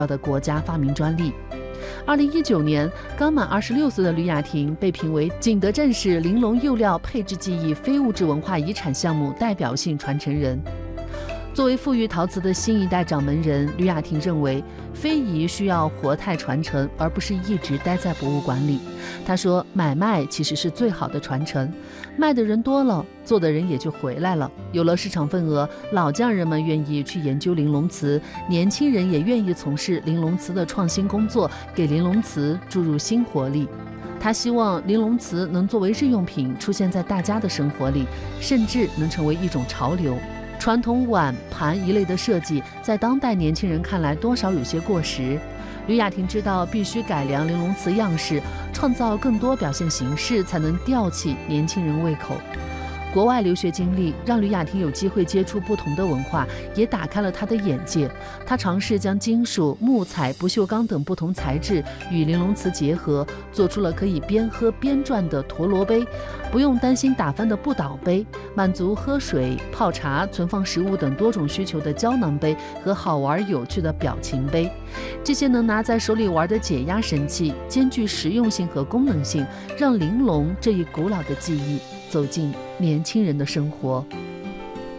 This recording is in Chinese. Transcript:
的国家发明专利。2019年，刚满26岁的吕雅婷被评为景德镇市玲珑釉料配制技艺非物质文化遗产项目代表性传承人。作为富裕陶瓷的新一代掌门人，吕雅婷认为非遗需要活态传承，而不是一直待在博物馆里。她说，买卖其实是最好的传承，卖的人多了，做的人也就回来了，有了市场份额，老匠人们愿意去研究玲珑瓷，年轻人也愿意从事玲珑瓷的创新工作，给玲珑瓷注入新活力。他希望玲珑瓷能作为日用品出现在大家的生活里，甚至能成为一种潮流。传统碗盘一类的设计在当代年轻人看来多少有些过时，吕雅婷知道必须改良玲珑瓷样式，创造更多表现形式，才能吊起年轻人胃口。国外留学经历让吕雅婷有机会接触不同的文化，也打开了她的眼界。她尝试将金属、木材、不锈钢等不同材质与玲珑瓷结合，做出了可以边喝边转的陀螺杯，不用担心打翻的不倒杯，满足喝水、泡茶、存放食物等多种需求的胶囊杯和好玩有趣的表情杯。这些能拿在手里玩的解压神器，兼具实用性和功能性，让玲珑这一古老的技艺走进年轻人的生活。